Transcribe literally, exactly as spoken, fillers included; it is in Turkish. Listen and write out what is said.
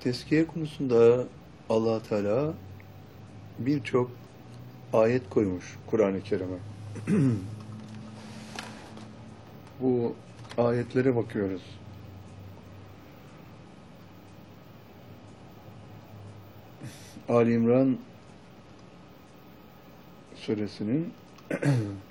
Tezkiye konusunda Allah Teala birçok ayet koymuş Kur'an-ı Kerim'e. Bu ayetlere bakıyoruz. Ali İmran suresinin